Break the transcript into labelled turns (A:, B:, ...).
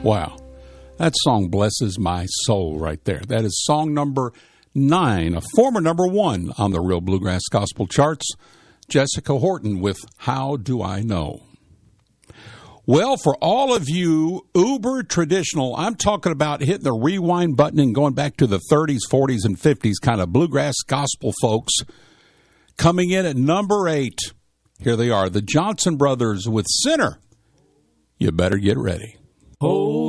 A: Wow. That song blesses my soul right there. That is song number 9, a former number 1 on the Real Bluegrass Gospel charts. Jessica Horton with How Do I Know? Well, for all of you uber traditional, I'm talking about hitting the rewind button and going back to the 30s, 40s, and 50s kind of bluegrass gospel folks. Coming in at number 8, here they are, the Johnson Brothers with Sinner. You better get ready.
B: Oh.